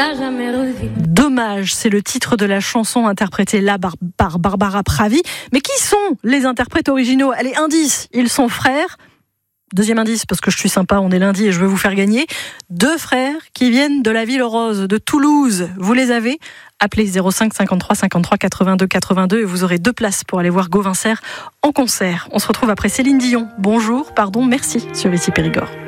à jamais revu. Dommage, c'est le titre de la chanson interprétée là par Barbara Pravi. Mais qui sont les interprètes originaux ? Allez, indice, ils sont frères. Deuxième indice, parce que je suis sympa, on est lundi et je veux vous faire gagner. 2 frères qui viennent de la ville rose, de Toulouse. Vous les avez ? Appelez 05 53 53 82 82 et vous aurez 2 places pour aller voir Gauvin Serre en concert. On se retrouve après Céline Dion. Bonjour, pardon, merci sur ici Périgord.